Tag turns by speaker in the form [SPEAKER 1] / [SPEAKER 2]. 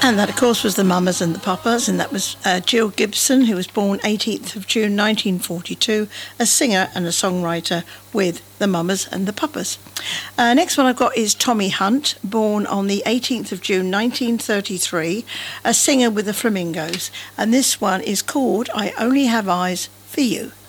[SPEAKER 1] And that, of course, was the Mamas and the Papas, and that was Jill Gibson, who was born 18th of June 1942, a singer and a songwriter with the Mamas and the Papas. Next one I've got is Tommy Hunt, born on the 18th of June 1933, a singer with the Flamingos, and this one is called I Only Have Eyes for You.